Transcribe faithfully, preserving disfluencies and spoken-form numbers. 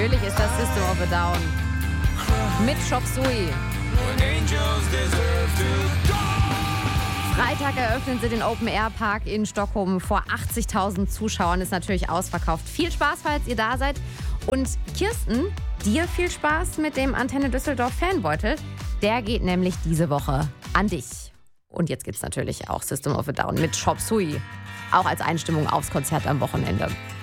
Natürlich ist das System of a Down mit Chop Suey. Freitag eröffnen sie den Open-Air-Park in Stockholm vor achtzigtausend Zuschauern. Ist natürlich ausverkauft. Viel Spaß, falls ihr da seid. Und Kirsten, dir viel Spaß mit dem Antenne Düsseldorf Fanbeutel. Der geht nämlich diese Woche an dich. Und jetzt gibt's natürlich auch System of a Down mit Chop Suey. Auch als Einstimmung aufs Konzert am Wochenende.